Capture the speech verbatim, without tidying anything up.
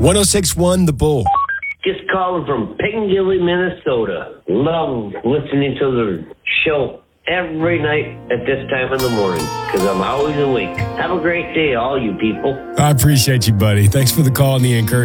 one oh six point one The Bull. Just calling from Piccadilly, Minnesota. Love listening to the show every night at this time in the morning because I'm always awake. Have a great day, all you people. I appreciate you, buddy. Thanks for the call and the encouragement.